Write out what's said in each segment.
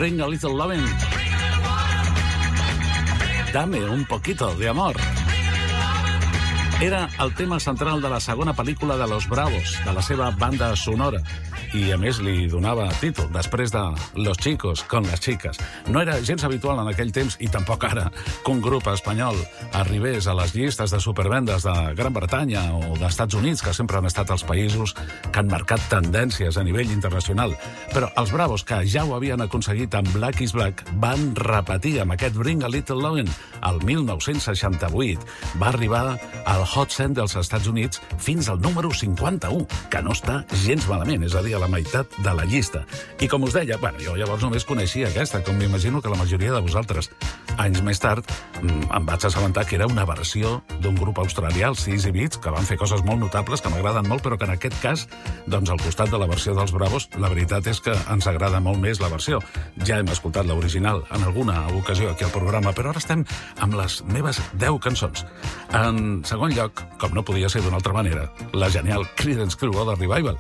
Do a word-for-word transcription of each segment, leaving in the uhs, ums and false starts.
Bring a Little Lovin'. Dame un poquito de amor. Era el tema central de la segona pel·lícula de Los Bravos, de la seva banda sonora. I, a més, li donava títol, després de Los Chicos con las Chicas. No era gens habitual en aquell temps, i tampoc ara, que un grup espanyol arribés a les llistes de supervendes de Gran Bretanya o d'Estats Units, que sempre han estat els països que han marcat tendències a nivell internacional. Però els Bravos, que ja ho havien aconseguit amb Black is Black, van repetir amb aquest Bring a Little Lovin' el mil nou-cents seixanta-vuit. Va arribar al Hot cent dels Estats Units fins al número cinquanta-u, que no està gens malament, és a dir, a la meitat de la llista. I com us deia, bueno, jo llavors només coneixia aquesta, com m'imagino que la majoria de vosaltres. Anys més tard em vaig assabentar que era una versió d'un grup australià, els Easy Beats, que van fer coses molt notables, que m'agraden molt, però que en aquest cas, doncs al costat de la versió dels Bravos, la veritat és que ens agrada molt més la versió. Ja hem escoltat l'original en alguna ocasió aquí al programa, però ara estem amb les meves deu cançons. En segon lloc, com no podia ser d'una altra manera, la genial Creedence Clearwater Revival.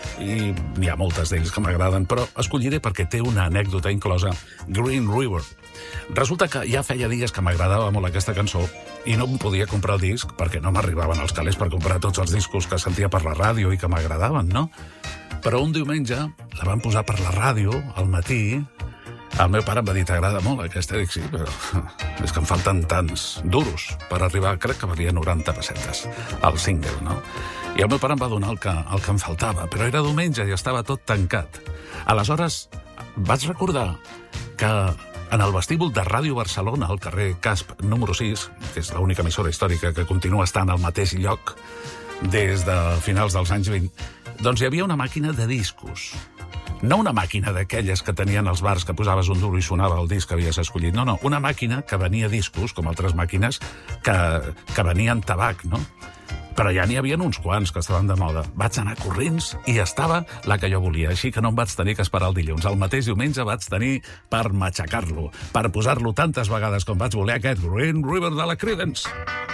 I n'hi ha moltes d'ells que m'agraden, però escolliré perquè té una anècdota inclosa, Green River. Resulta que ja feia dies que m'agradava molt aquesta cançó i no em podia comprar el disc perquè no m'arribaven els calés per comprar tots els discos que sentia per la ràdio i que m'agradaven, no? Però un diumenge la van posar per la ràdio, al matí. El meu pare em va dir, t'agrada molt aquesta? Dic, sí, però és que em falten tants duros per arribar, crec que valia noranta pessetes, el single, no? I el meu pare em va donar el que, el que em faltava, però era diumenge i estava tot tancat. Aleshores, vaig recordar que en el vestíbul de Ràdio Barcelona, al carrer Casp número sis, que és l'única emissora històrica que continua estant al mateix lloc des de finals dels anys vint, doncs hi havia una màquina de discos. No una màquina d'aquelles que tenien els bars que posaves un duro i sonava el disc que havies escollit. No, no, una màquina que venia discos, com altres màquines, que, que venien tabac, no? Però ja n'hi havia uns quants que estaven de moda. Vaig anar corrents i estava la que jo volia, així que no em vaig tenir que esperar el dilluns. El mateix diumenge vaig tenir per matxacar-lo, per posar-lo tantes vegades com vaig voler aquest Green River de la Creedence.